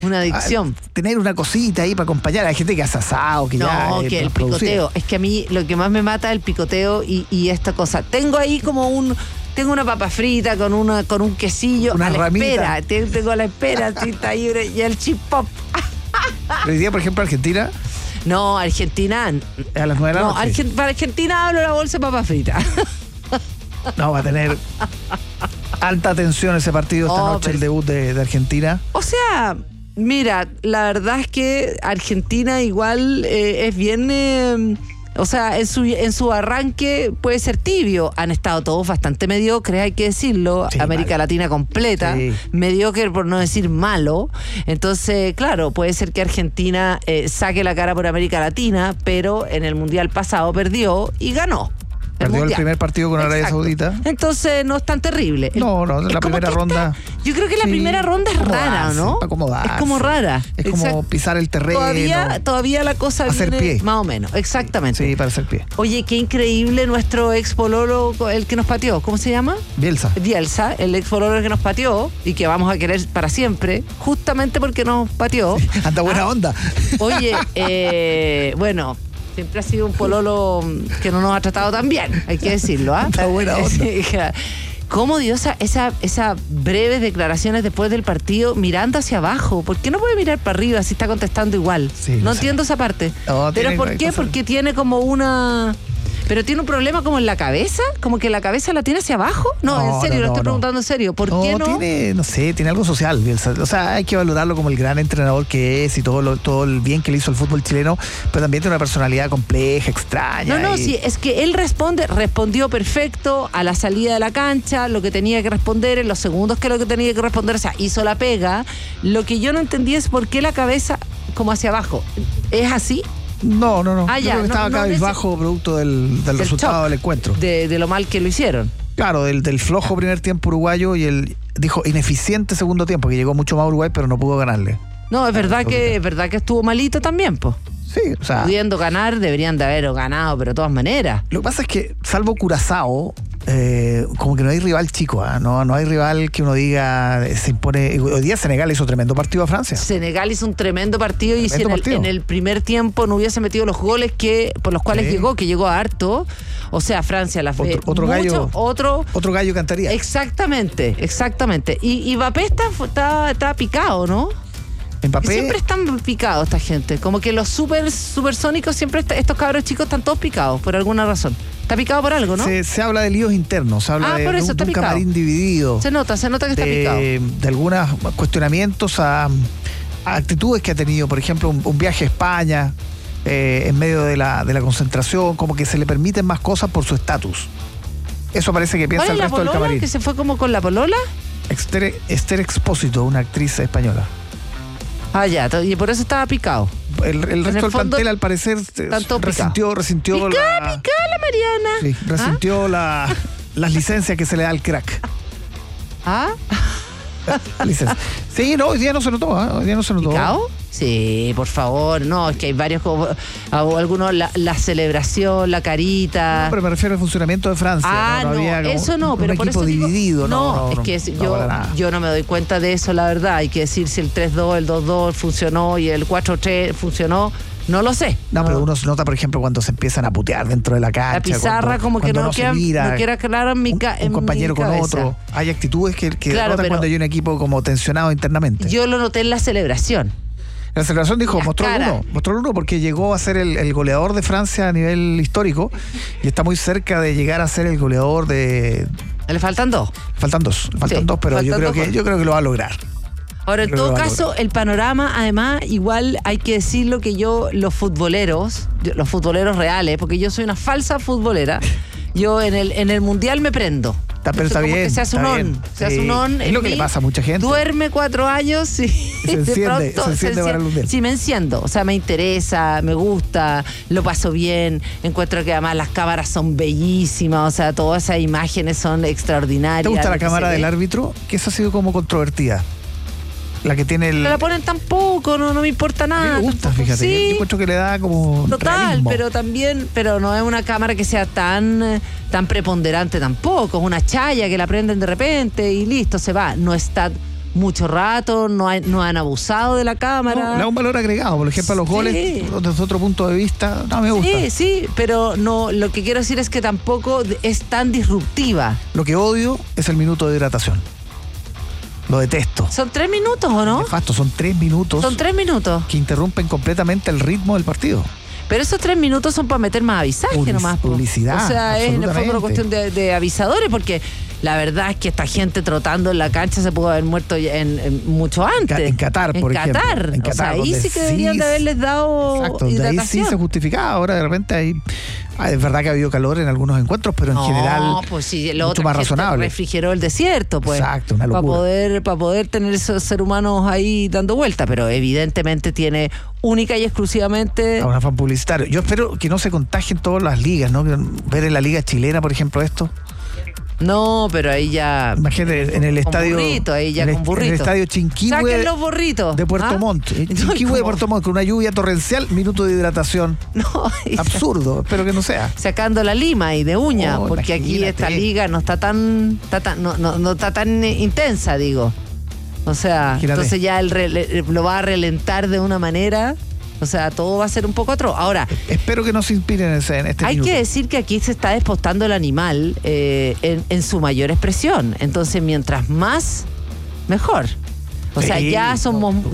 Una adicción. Tener una cosita ahí para acompañar. Hay gente que hace asado, que ya. No, que el picoteo. Es que a mí lo que más me mata es el picoteo y esta cosa. Tengo ahí tengo una papa frita con un quesillo. Una ramita. Espera. Tengo a la espera, y el chip pop. Hoy día, por ejemplo, Argentina. No, Argentina. A las 9 de la noche. Para Argentina hablo la bolsa de papa frita. No, va a tener alta tensión ese partido esta noche, el debut de Argentina. O sea, mira, la verdad es que Argentina igual es bien... o sea, en su arranque puede ser tibio. Han estado todos bastante mediocres, hay que decirlo. Sí, América Latina completa. Sí. Mediocre por no decir malo. Entonces, claro, puede ser que Argentina saque la cara por América Latina, pero en el Mundial pasado perdió y ganó. Perdió el primer partido con Arabia Saudita. Entonces no es tan terrible. No, la primera ronda. Yo creo que la primera ronda es rara, ¿no? Es como rara. Es como pisar el terreno. Todavía la cosa hacer viene pie. Más o menos, exactamente. Sí, para hacer pie. Oye, qué increíble nuestro ex pololo, el que nos pateó. ¿Cómo se llama? Bielsa, el ex pololo que nos pateó y que vamos a querer para siempre, justamente porque nos pateó. Sí, anda buena onda. Oye, bueno... Siempre ha sido un pololo que no nos ha tratado tan bien, hay que decirlo. Está buena onda. ¿Cómo dio esas breves declaraciones después del partido mirando hacia abajo? ¿Por qué no puede mirar para arriba si está contestando igual? Sí, no entiendo esa parte. No, ¿pero por qué? Porque tiene como una... ¿Pero tiene un problema como en la cabeza? ¿Como que la cabeza la tiene hacia abajo? No, en serio, lo estoy preguntando en serio. ¿Por qué no? Tiene algo social. O sea, hay que valorarlo como el gran entrenador que es y todo el bien que le hizo al fútbol chileno, pero también tiene una personalidad compleja, extraña. Sí, es que él respondió perfecto a la salida de la cancha, lo que tenía que responder en los segundos que lo que tenía que responder, o sea, hizo la pega. Lo que yo no entendí es por qué la cabeza como hacia abajo. ¿Es así? No. Yo creo que estaba cabizbajo producto del resultado del encuentro. De lo mal que lo hicieron. Claro, del flojo primer tiempo uruguayo y el, dijo, ineficiente segundo tiempo, que llegó mucho más a Uruguay, pero no pudo ganarle. No, es verdad que estuvo malito también, pues. Sí, o sea... Pudiendo ganar, deberían de haber ganado, pero de todas maneras. Lo que pasa es que, salvo Curazao, como que no hay rival chico, no hay rival que uno diga se impone. Hoy día Senegal hizo tremendo partido a Francia. Senegal hizo un tremendo partido y si en el primer tiempo no hubiese metido los goles por los cuales llegó a harto, o sea, Francia la fue otro gallo cantaría. Exactamente. Y Mbappé está picado, ¿no? Mbappé, siempre están picados esta gente. Como que los supersónicos siempre, estos cabros chicos están todos picados por alguna razón. Está picado por algo, ¿no? Se habla de líos internos, se habla de un camarín dividido. Se nota que está picado. De algunos cuestionamientos a actitudes que ha tenido. Por ejemplo, un viaje a España en medio de la concentración, como que se le permiten más cosas por su estatus. Eso parece que piensa el resto del camarín. ¿Que se fue como con la polola? Esther Expósito, una actriz española. Ah, ya, y por eso estaba picado. El resto del plantel, al parecer, resintió la Mariana. Sí, resintió las licencias que se le da al crack. ¿Ah? Licencia. Sí, no, hoy día no se notó. ¿Picado? Sí, por favor. No, es que hay varios, algunos, la celebración, la carita. No, pero me refiero al funcionamiento de Francia. No había eso no, pero un por equipo eso dividido. No, es que yo no me doy cuenta de eso, la verdad. Hay que decir si el 3-2, el 2-2 funcionó y el 4-3 funcionó. No lo sé. No, pero uno se nota, por ejemplo, cuando se empiezan a putear dentro de la cancha. La pizarra como que no queda claro en mi cabeza. Un compañero con otro. Hay actitudes que notan cuando hay un equipo como tensionado internamente. Yo lo noté en la celebración. La celebración mostró el uno porque llegó a ser el goleador de Francia a nivel histórico y está muy cerca de llegar a ser el goleador de... Le faltan dos. Faltan dos, pero yo creo que lo va a lograr. Ahora, en todo caso, el panorama, además, igual hay que decirlo que los futboleros reales, porque yo soy una falsa futbolera, yo en el Mundial me prendo. Pero está bien. Que se hace un on. Es lo que le pasa a mucha gente. Duerme 4 años y se enciende para el Mundial. Sí, me enciendo. O sea, me interesa, me gusta, lo paso bien. Encuentro que además las cámaras son bellísimas. O sea, todas esas imágenes son extraordinarias. ¿Te gusta la cámara del árbitro? Que eso ha sido como controvertida. La que tiene No la ponen tampoco, no me importa nada. A mí me gusta, fíjate. Sí. Yo encuentro que le da como total, realismo. pero no es una cámara que sea tan preponderante tampoco. Es una chaya que la prenden de repente y listo, se va. No está mucho rato, no han abusado de la cámara. No, le da un valor agregado, por ejemplo, a los goles, desde otro punto de vista, no me gusta. Sí, pero no, lo que quiero decir es que tampoco es tan disruptiva. Lo que odio es el minuto de hidratación. Lo detesto. ¿Son 3 minutos o no? Nefasto, son 3 minutos. Son 3 minutos. Que interrumpen completamente el ritmo del partido. Pero esos 3 minutos son para meter más avisaje nomás. Publicidad. O sea, es en el fondo una cuestión de avisadores, porque la verdad es que esta gente trotando en la cancha se pudo haber muerto en mucho antes. En Qatar, por ejemplo. En Qatar. O sea, ahí sí que deberían de haberles dado hidratación. Ahí sí se justificaba. Ahora de repente es verdad que ha habido calor en algunos encuentros, pero en general pues sí, mucho más razonable. Refrigeró el desierto, pues. Exacto, una locura. Para poder tener esos seres humanos ahí dando vuelta, pero evidentemente tiene única y exclusivamente a un afán publicitario. Yo espero que no se contagien todas las ligas, ¿no? Ver en la liga chilena, por ejemplo, esto. No, pero ahí ya. Imagínate en el estadio. Burrito, ahí ya con burrito. En el estadio Chinquihue. Saquen los burritos. De Puerto Montt. Chinquihue de Puerto Montt, con una lluvia torrencial, minuto de hidratación. No, absurdo, espero que no sea. Sacando la lima y de uña, porque aquí esta liga no está tan intensa, digo. O sea, entonces ya lo va a relentar de una manera. O sea, todo va a ser un poco atroz. Ahora, espero que no se inspiren en este hay minuto. que decir que aquí se está despostando el animal en su mayor expresión. Entonces, mientras más, mejor. O sea, ya perdonen.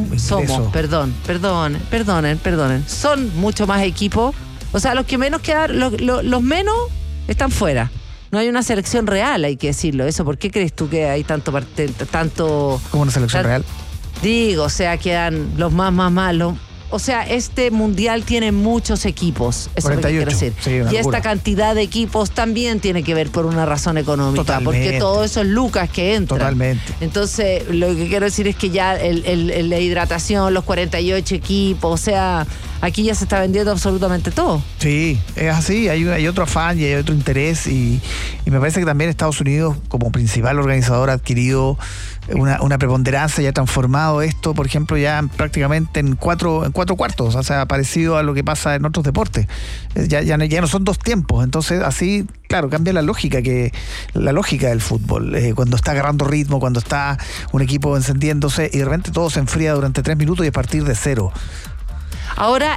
Son mucho más equipos. O sea, los que menos quedan, los menos están fuera. No hay una selección real, hay que decirlo. Eso, ¿por qué crees tú que hay tanto? ¿Cómo una selección real? Digo, o sea, quedan los más malos. O sea, este mundial tiene muchos equipos, eso 48, es lo que quiero decir. Sí, y esta cantidad de equipos también tiene que ver por una razón económica. Totalmente. Porque todos esos lucas que entran. Totalmente. Entonces, lo que quiero decir es que ya la hidratación, los 48 equipos, o sea, aquí ya se está vendiendo absolutamente todo. Sí, es así, hay otro afán y hay otro interés y me parece que también Estados Unidos, como principal organizador, ha adquirido una preponderancia y ha transformado esto, por ejemplo, ya prácticamente en cuatro cuartos, o sea, parecido a lo que pasa en otros deportes. Ya no son 2 tiempos, entonces así, claro, cambia la lógica del fútbol. Cuando está agarrando ritmo, cuando está un equipo encendiéndose y de repente todo se enfría durante 3 minutos y a partir de 0. Ahora,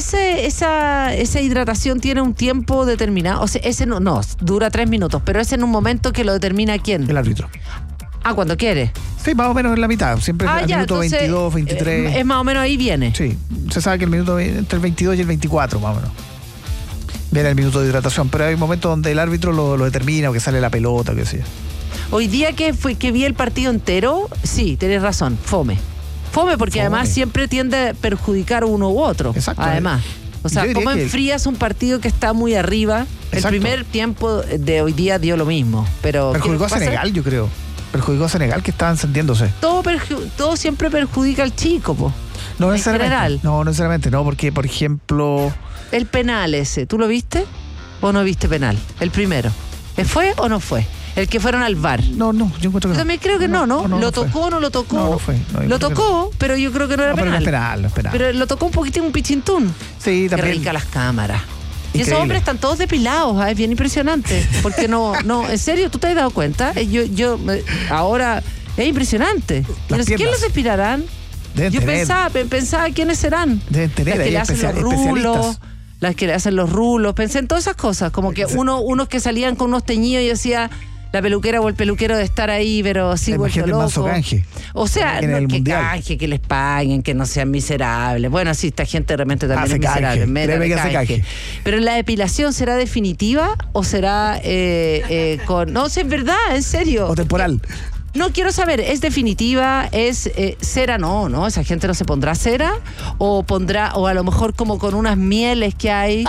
esa hidratación tiene un tiempo determinado. O sea, ese no, dura 3 minutos, pero es en un momento que lo determina ¿quién? El árbitro. Cuando quiere. Sí, más o menos en la mitad. Siempre al minuto entonces, 22, 23. Es más o menos ahí viene. Sí, se sabe que el minuto entre el 22 y el 24, más o menos. Viene el minuto de hidratación, pero hay momentos donde el árbitro lo determina o que sale la pelota, que sea. Hoy día que vi el partido entero, sí, tenés razón, fome porque además siempre tiende a perjudicar uno u otro. Exacto. Además. O sea, ¿cómo enfrías un partido que está muy arriba? Exacto. El primer tiempo de hoy día dio lo mismo. Pero perjudicó a Senegal, yo creo. Perjudicó a Senegal, que estaba encendiéndose. Todo siempre perjudica al chico, po. No necesariamente. No necesariamente, no, porque, por ejemplo... El penal ese, ¿tú lo viste? ¿O no viste penal? El primero. ¿Fue o no fue? El que fueron al VAR. No, yo encuentro que yo también creo que no. ¿Lo tocó o no lo tocó? No fue. Lo tocó, pero yo creo que no era penal. No es penal. Pero lo tocó un poquitín, un pichintún. Sí, también. Qué rica las cámaras. Y increíble. esos hombres están todos depilados, es bien impresionante. Porque no, en serio, ¿tú te has dado cuenta? Ahora es impresionante. ¿Quién los depilarán? Yo pensaba quiénes serán. Deben tener, las que le hacen los rulos. Las que le hacen los rulos. Pensé en todas esas cosas. Como que unos que salían con unos teñidos y decía la peluquera o el peluquero de estar ahí, pero sí vuelto loco. Canje. O sea, que canje, que les paguen, que no sean miserables. Bueno, sí, esta gente realmente también es miserable. Canje. Pero la depilación, ¿será definitiva o será con... No, es verdad, en serio. O temporal. No quiero saber, ¿es definitiva? ¿Es cera? No, esa gente no se pondrá cera o a lo mejor como con unas mieles que hay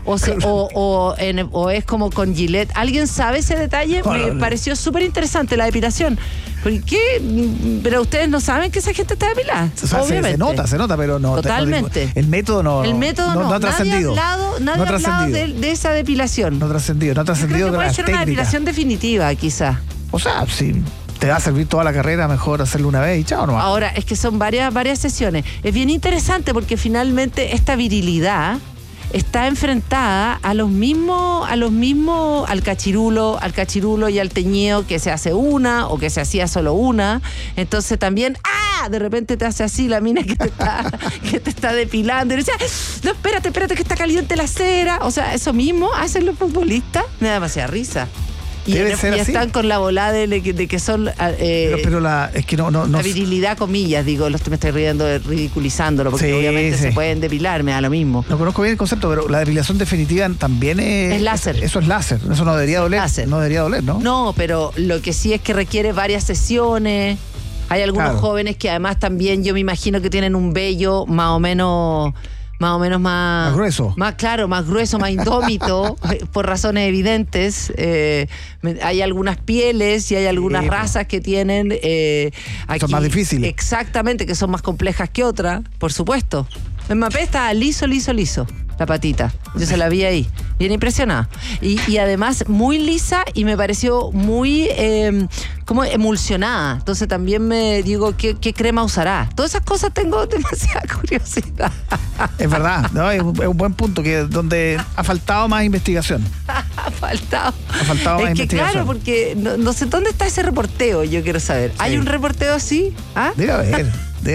o es como con Gillette. ¿Alguien sabe ese detalle? Me pareció súper interesante la depilación. ¿Por qué? Pero ustedes no saben que esa gente está depilada. O sea, se nota, pero no. Totalmente. El método no. El método no ha trascendido. Nadie ha hablado de esa depilación. No ha trascendido. Creo que puede ser una depilación definitiva, quizá. O sea, sí. Te va a servir toda la carrera, mejor hacerlo una vez y chao nomás. Ahora, es que son varias sesiones. Es bien interesante porque finalmente esta virilidad está enfrentada a los mismos, al cachirulo y al teñido que se hace una o que se hacía solo una. Entonces también, de repente te hace así la mina que te está depilando y dice, no, espérate que está caliente la cera. O sea, eso mismo hacen los futbolistas. Me da demasiada risa. Y están con la volada de que son pero es que no la virilidad, comillas, digo, me estoy riendo, ridiculizándolo, porque obviamente se pueden depilar, me da lo mismo. No conozco bien el concepto, pero la depilación definitiva también es láser. Eso es láser, eso no debería doler. Láser. No debería doler, ¿no? No, pero lo que sí es que requiere varias sesiones. Hay algunos jóvenes que además también yo me imagino que tienen un vello más o menos más grueso. Más grueso, más indómito, por razones evidentes. Hay algunas pieles y hay algunas razas que tienen aquí, son más difíciles. Exactamente, que son más complejas que otras, por supuesto. Mbappé está liso, la patita. Yo se la vi ahí. Bien impresionada. Y además muy lisa y me pareció muy como emulsionada. Entonces también me digo, ¿qué crema usará? Todas esas cosas tengo demasiada curiosidad. Es verdad, ¿no? Es un buen punto, que donde ha faltado más investigación. Ha faltado más investigación. Claro, porque no sé dónde está ese reporteo, yo quiero saber. Sí. ¿Hay un reporteo así? Debe haber.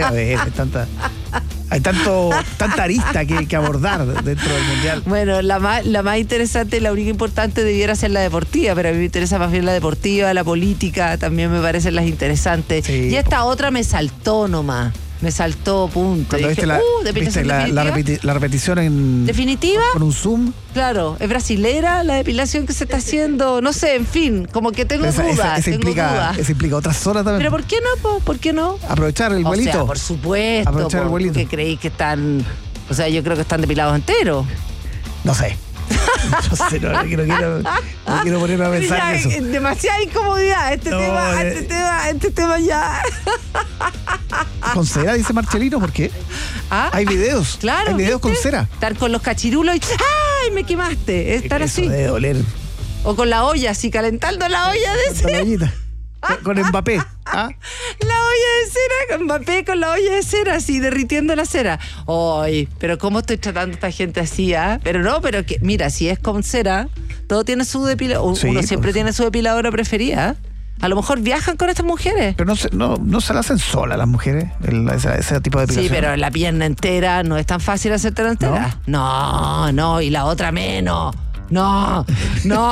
Hay tanta arista que abordar dentro del Mundial. Bueno, la más interesante, la única importante debiera ser la deportiva, pero a mí me interesa más bien la deportiva, la política, también me parecen las interesantes. Sí. Y esta otra me saltó nomás. Me saltó, punto. Cuando viste la repetición en definitiva con un zoom. Claro, es brasilera la depilación que se está haciendo. No sé, en fin, como que tengo dudas. Eso implica otras horas también. Pero ¿por qué no? ¿Por qué no? Aprovechar el vuelito. O sea, por supuesto. Aprovechar el vuelito. Que creí que están... O sea, yo creo que están depilados enteros. No sé. Yo sé, no quiero ponerme a pensar en eso. Demasiada incomodidad. Este tema ya. Con cera, dice Marcelino, ¿por qué? Hay videos. Claro. Hay videos con cera. Estar con los cachirulos y ¡ay, me quemaste! Estar así. Debe doler. O con la olla, así calentando la olla de cera. Con Mbappé. La olla de cera, con Mbappé con la olla de cera, así derritiendo la cera. Ay, pero ¿cómo estoy tratando a esta gente así? Pero que, mira, si es con cera, todo tiene su depilador. Sí, uno siempre tiene su depiladora preferida. A lo mejor viajan con estas mujeres. Pero no se la hacen solas las mujeres, ese tipo de depilación. Sí, pero la pierna entera no es tan fácil hacértela entera. No, y la otra menos. No. Pero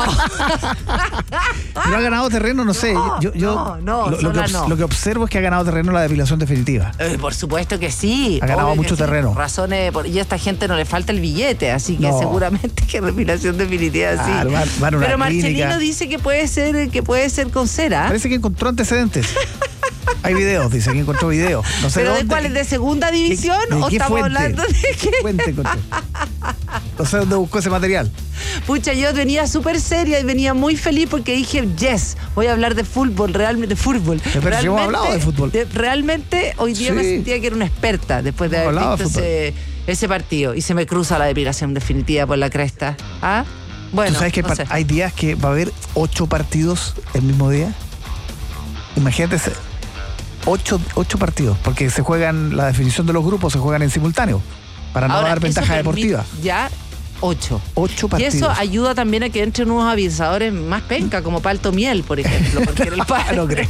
ha ganado terreno, no sé. Lo que observo es que ha ganado terreno la depilación definitiva. Por supuesto que sí. Ha ganado mucho terreno. Razones, y a esta gente no le falta el billete, así que seguramente que depilación definitiva sí. Pero Marcelino dice que puede ser con cera. Parece que encontró antecedentes. Hay videos, dice que encontró videos. No sé. ¿Pero de cuál? ¿De segunda división? ¿O estamos hablando de qué? Fuente encontró. No sé dónde buscó ese material. Pucha, yo venía súper seria y venía muy feliz porque dije, voy a hablar de fútbol, realmente de fútbol. Pero si hemos hablado de fútbol. Realmente hoy día me sentía que era una experta después de haber visto ese partido. Y se me cruza la depilación definitiva por la cresta. Bueno, ¿tú sabes que hay días que va a haber 8 partidos el mismo día? Imagínate, 8 partidos, porque se juegan, la definición de los grupos se juegan en simultáneo, para no dar ventaja deportiva. Ya, 8 partidos. Y eso ayuda también a que entren unos avisadores más penca, como Palto Miel, por ejemplo, porque en el no creo.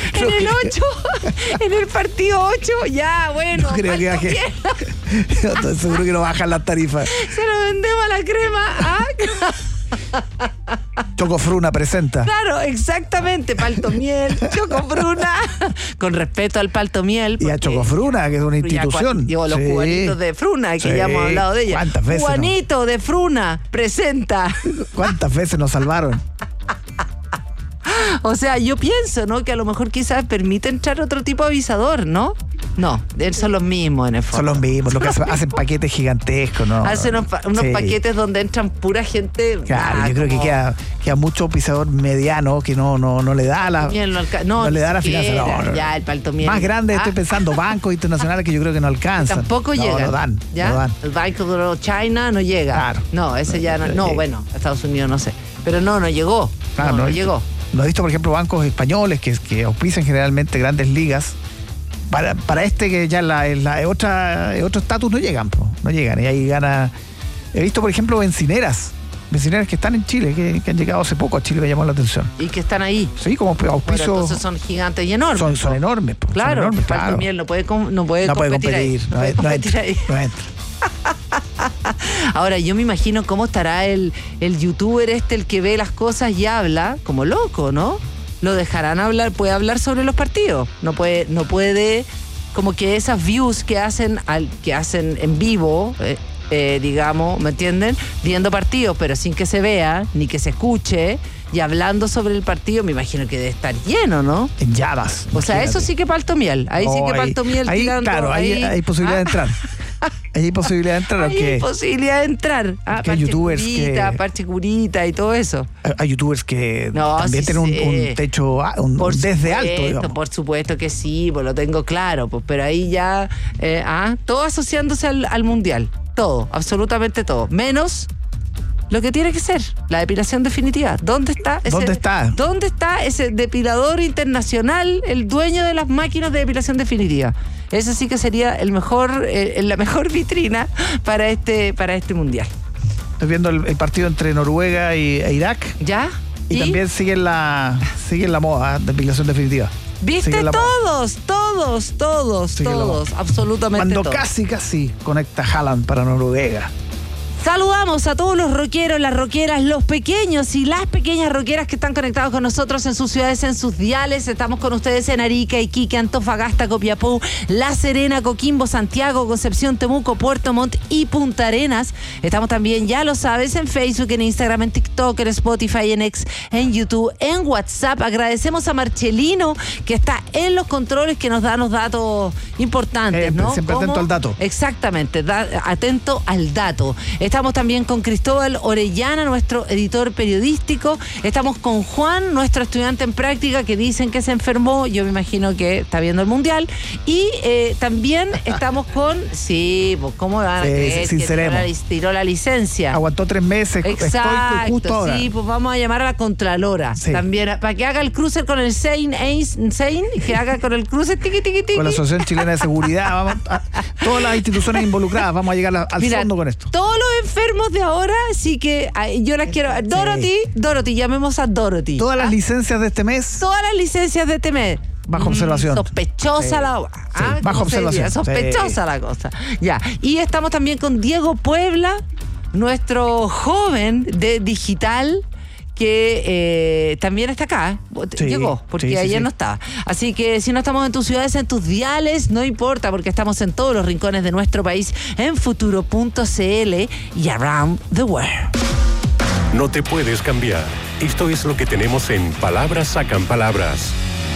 En el partido 8, ya, bueno. No creo que seguro que no bajan las tarifas. Se lo vendemos a la crema. Chocofruna presenta. Claro, exactamente. Palto Miel, Chocofruna. Con respeto al Palto Miel. Y a Chocofruna, que es una institución. Los cubanitos de Fruna, que ya hemos hablado de ella. ¿Cuántas veces? Juanito de Fruna presenta. ¿Cuántas veces nos salvaron? O sea, yo pienso, ¿no? Que a lo mejor quizás permite entrar otro tipo de avisador, ¿no? No, son los mismos en el fondo. Son los mismos, lo que hacen paquetes gigantescos, ¿no? Hacen unos paquetes donde entran pura gente. Claro, yo creo que queda mucho pisador mediano que no le da la no le da la finanza. Ya, el Palto Miel. Más grande, estoy pensando, bancos internacionales que yo creo que no alcanzan. Tampoco llegan. No dan. El Banco de China no llega. Claro. No, ese ya no. No, bueno, Estados Unidos no sé. Pero no llegó. Claro, no llegó. No he visto, por ejemplo, bancos españoles que auspician generalmente grandes ligas. Para que ya es otro estatus, no llegan. Y ahí gana He visto, por ejemplo, bencineras que están en Chile, que han llegado hace poco a Chile, me llamó la atención. Y que están ahí. Sí, como auspicio. Bueno, entonces son gigantes y enormes. Son enormes. Claro, son enormes, Palto Miel no puede competir ahí. No entra. Ahora, yo me imagino cómo estará el youtuber el que ve las cosas y habla como loco, ¿no? Lo dejarán hablar, puede hablar sobre los partidos. No puede como que esas views que hacen en vivo, digamos, ¿me entienden? Viendo partidos, pero sin que se vea, ni que se escuche, y hablando sobre el partido, me imagino que debe estar lleno, ¿no? En llamas. O sea, eso sí que Palto Miel. Ahí sí que Palto Miel tirando. Claro, ahí hay posibilidad de entrar. Hay posibilidad de entrar. Hay posibilidad de entrar. Hay youtubers Parche Curita y todo eso. Hay youtubers que también tienen un techo, desde alto, digamos. Por supuesto que sí, pues lo tengo claro. Pues, pero ahí ya, todo asociándose al Mundial. Todo, absolutamente todo. Menos lo que tiene que ser, la depilación definitiva. ¿Dónde está ese depilador internacional, el dueño de las máquinas de depilación definitiva? Ese sí que sería la mejor vitrina para este Mundial. Estoy viendo el partido entre Noruega e Irak. ¿Ya? Y también siguen la moda de depilación definitiva. ¿Viste? Todos, absolutamente cuando todos. Casi conecta Haaland para Noruega. Saludamos a todos los rockeros, las rockeras, los pequeños y las pequeñas rockeras que están conectados con nosotros en sus ciudades, en sus diales. Estamos con ustedes en Arica, Iquique, Antofagasta, Copiapó, La Serena, Coquimbo, Santiago, Concepción, Temuco, Puerto Montt y Punta Arenas. Estamos también, ya lo sabes, en Facebook, en Instagram, en TikTok, en Spotify, en X, en YouTube, en WhatsApp. Agradecemos a Marcelino, que está en los controles, que nos da los datos importantes, ¿no? Siempre atento al dato. Exactamente, atento al dato. Estamos también con Cristóbal Orellana, nuestro editor periodístico. Estamos con Juan, nuestro estudiante en práctica, que dicen que se enfermó. Yo me imagino que está viendo el Mundial. Y también estamos con... Sí, pues ¿cómo van a creer que tiró la licencia? Aguantó 3 meses. Exacto, justo ahora. Sí, pues vamos a llamar a la Contralora. Sí. También, para que haga el cruce con el Sein, que haga con el cruce tiqui. Con la Asociación Chilena de Seguridad, todas las instituciones involucradas, vamos a llegar al fondo con esto. Todos los enfermos de ahora, sí que yo las quiero. Dorothy, llamemos a Dorothy. Todas las licencias de este mes. Bajo observación. Sospechosa bajo observación. Sospechosa la cosa. Ya. Y estamos también con Diego Puebla, nuestro joven de digital, que también está acá. Llegó, porque ayer no estaba. Así que si no estamos en tus ciudades, en tus diales, no importa, porque estamos en todos los rincones de nuestro país, en futuro.cl y around the world. No te puedes cambiar. Esto es lo que tenemos en Palabras Sacan Palabras.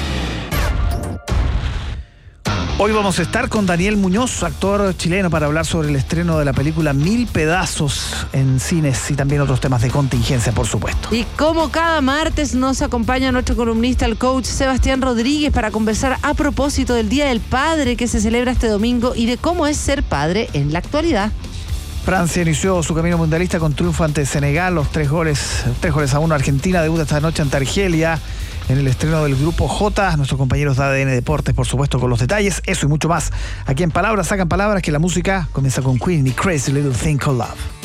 Hoy vamos a estar con Daniel Muñoz, actor chileno, para hablar sobre el estreno de la película 1000 pedazos en cines y también otros temas de contingencia, por supuesto. Y como cada martes nos acompaña nuestro columnista, el coach Sebastián Rodríguez, para conversar a propósito del Día del Padre que se celebra este domingo y de cómo es ser padre en la actualidad. Francia inició su camino mundialista con triunfo ante Senegal, los 3-1. Argentina debuta esta noche ante Argelia en el estreno del Grupo J. Nuestros compañeros de ADN Deportes, por supuesto, con los detalles. Eso y mucho más aquí en Palabras Sacan Palabras, que la música comienza con Queen y Crazy Little Thing Called Love.